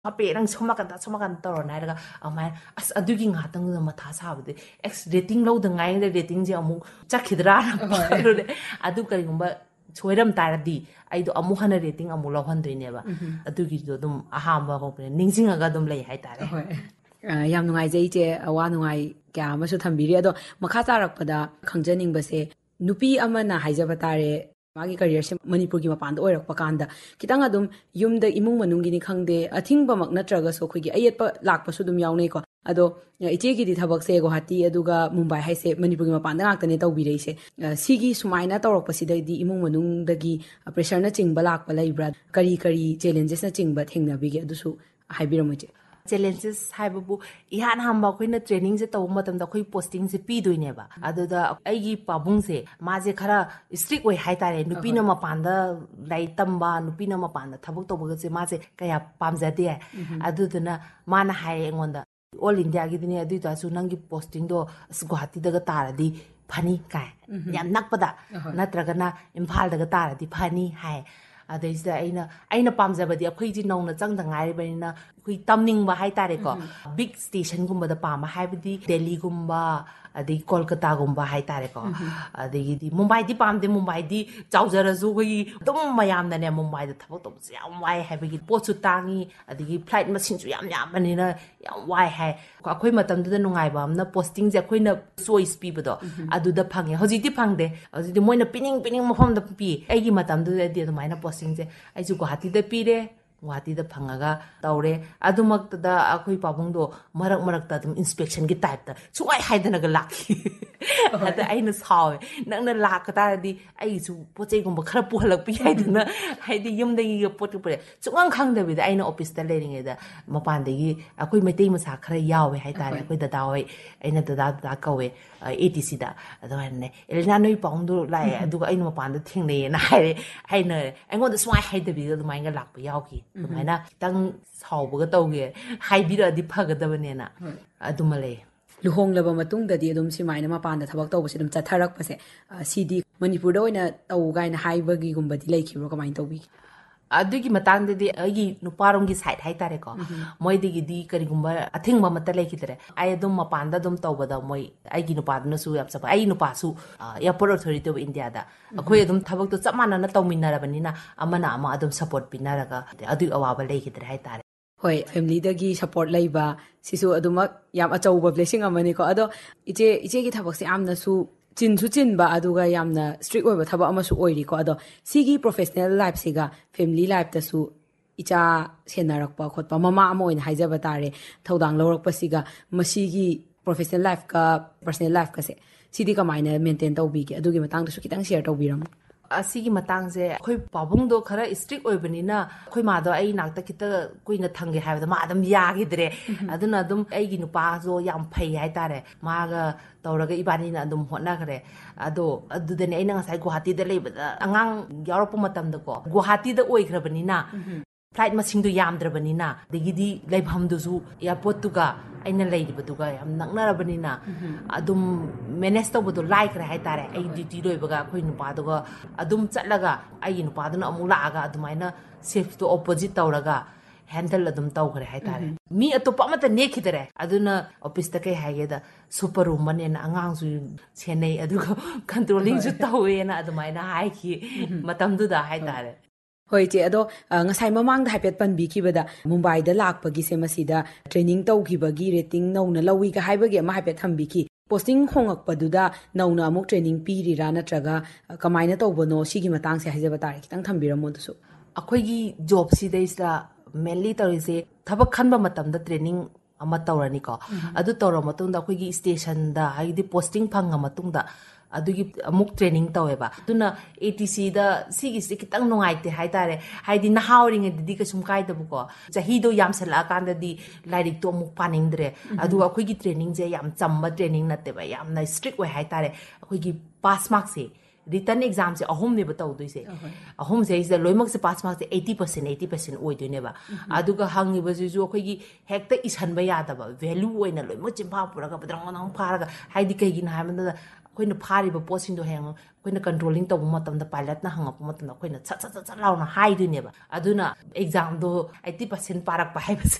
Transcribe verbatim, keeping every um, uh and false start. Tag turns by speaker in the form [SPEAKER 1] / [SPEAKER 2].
[SPEAKER 1] happy nang somakanta somakanta tornaira amai as adugi ngatang matha sabde ex rating lo dangai de rating je amu chakhidra parode adu karigumba choiram taradi aido amu hana rating amu lo handoineba adugi do dum ahamba hopne ningsinga dum lei hai tare
[SPEAKER 2] yam nungai jei je awa nungai kya amasu thambiri ado makha tarakpada khangjaning base nupi amana haijaba tare magi career se manipur gi mapan da oirak pakanda kitang adum yum da imung manung gi ni khangde athing ba mak natraga so khoi gi ayet pa lak pa su dum yawnei ko ado iche gi di thabak se Guwahati aduga Mumbai hai se manipur gi mapan da ngak tane tawbi rei se sigi sumaina tawrak pa sidai di imung manung da gi pressure na chingba lak pa laibra kari kari challenges na chingba thengna bi gi adusu haibiramu je
[SPEAKER 1] challenges haibabu ihan hamba khoina training je taw matam da khoi posting se pi doine ba aduda aigi pabung se ma je khara strict oi hai tare nupi na mapan da lai tamba nupi na mapan da thabuk to baga se ma je kaya pamjate aduduna mana hai engonda all India gi dine adu ta su nangi posting do Guwahati daga taradi phani kai yam nakpada natraga na Imphal daga taradi phani hai adayda aina aina pamjabadi akhoi ji nongna changda ngai banina khoi tamning ba hai tare ko big station gumba da pama haibdi Delhi gumba adi Kolkata gumba hai tare ko adi di Mumbai di pamde Mumbai di chaujara zu khoi dum mayam na ne Mumbai da thabak tom yam wai haibgi pochu tangi adi flight machine ju yam yam banina yam wai hai akhoi matam da nungai ba amna posting je akhoi na choice pi bado adu da phange hoji di phangde hoji di moina pining pining mafam da pi aigi matam da di da maina posting je ai ju Guwahati da pi re Guwahati da phangaga tawre adumak da akhoi pabung do marak marak ta dum inspection gi type ta suai haidana ga lakhi ada aina sawe nang na lak ta di ai su pochei gum khara pu halak pi haidana haidi yum da gi pot pu chungang khang da bi da aina office ta lering da mapan da gi akhoi metei masa khara yawe hai ta akhoi da da wai aina da da da kawe A T C da adane elna noi pong do lai adu aina mapan da thingne na hai aina aingon da swai haida bi da mai ga lak pa yaw ki maina tang sauba ga tawge haibira di phagadabane na adumale
[SPEAKER 2] luhong laba matung da di adum simaina mapan da thabak tawba sidum chatharak pase cd Manipur da oina taw gaina haiba gi gumba di laikhibro kamain tawbi
[SPEAKER 1] adugi matang de agi nuparom gi side hai tare ko moi de gi di kari gumba athing ma mata lai khidre ai dum mapan da dum tawba da moi ai gi nupa na su yap sapa ai nupa su airport authority of India da akhoi dum thabak to chamana na tawminna rabani na amana ama adum support pinaraga adu awaba lai khidre hai tare
[SPEAKER 2] hoi family da gi support laiba sisu adumak yam achauba blessing amani ko ado iche iche gi thabak se amna su chin su chin ba aduga yamna strict oiba thaba amasu oiri ko ado sigi professional life siga family life ta su icha senarakpa khotpa mama ama oina haijaba tare thodang lawrakpa siga masigi professional life ka personal life ka se sidi kamaina maintain tawbi ki adugi matang da su kitang share tawbiram
[SPEAKER 1] asigi matang je khoi pabung do khara strict oibani na khoi ma do ai nak ta kita kuina thange haibda ma adam ya gidre aduna adum ai gi nupa zo yam phai hai tare ma ga tawraga ibani na adum hotna gare ado adudane ai na sai Guwahati da leibada angang yaropa matam da ko Guwahati da oigrabani na flight masing do yamdrabani na digidi leibham do zu airport tu ga aina leibadu ga yam naknarabani na adum manage to bodo like ra hai tare ai duty roibaga khoi nupa do ga adum chatlaga ai nupa do na amu la ga adumaina safe to opposite tawraga handle adum tawgre hai tare mi atopa mata nekhidare aduna office ta kai haige da super room mane na angang su chenei aduga controlling ju tawe na adumaina hai ki matam du da hai tare
[SPEAKER 2] hoi che ado ngasai mamang da haipet pan bi kibada Mumbai da lakpa gi se masida training taw kibagi rating no na lawi ka haibagi ma haipet thambi ki posting hongak paduda no na amuk training pi ri ra na traga kamaina tawbono sigi matang se haijaba tare kitang thambiramo dusu
[SPEAKER 1] akhoi gi job si daisla mainly tawise thabak khanba matam da training ama tawrani ko adu tawra matunda akhoi gi station da haidi posting phanga matunda adugi amuk training taweba tuna A T C da sigi se kitang nungaite hai tare haidi na hauring di ka sum kai da buko jahi do yam sala kan da di lairik to muk paning dre adu akhoi gi training je yam chamba training na te ba yam na strict we hai tare akhoi gi pass mark se written exam se ahom ne bataw doi se ahom se is the loimak se pass mark se eighty percent eighty percent oi doi ne ba aduga hangi ba ju ju akhoi gi hekta isan ba ya da ba value oina loimak chimpa pura ga padrang nang phara ga haidi kai gi na ha man da ꯑꯩꯈꯣꯏꯅ ꯐꯥꯔꯤꯕ ꯄꯣꯠꯁꯤꯡꯗꯣ ꯍꯌꯦꯡ ꯑꯩꯈꯣꯏꯅ controlling ꯇꯧꯕ ꯃꯇꯝꯗ ꯄꯥꯏꯂꯠꯅ ꯍꯪꯉꯛꯄ ꯃꯇꯝꯗ ꯑꯩꯈꯣꯏꯅ ꯁꯠ ꯁꯠ ꯁꯠ ꯁꯠ ꯂꯥꯎꯅ ꯍꯥꯏꯗꯣꯏꯅꯦꯕ ꯑꯗꯨꯅ ꯑꯦꯛꯖꯥꯝꯗꯣ ꯑꯩꯠꯇꯤ ꯄꯥꯔꯁꯦꯟ ꯄꯥꯔꯛꯄ ꯍꯥꯏꯕꯁꯦ